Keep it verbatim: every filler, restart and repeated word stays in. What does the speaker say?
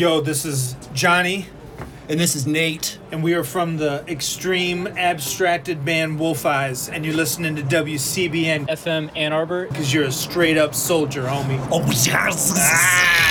Yo, this is Johnny. And this is Nate. And we are from the extreme abstracted band Wolf Eyes. And you're listening to W C B N F M Ann Arbor. Because you're a straight up soldier, homie. Oh, yes. Ah.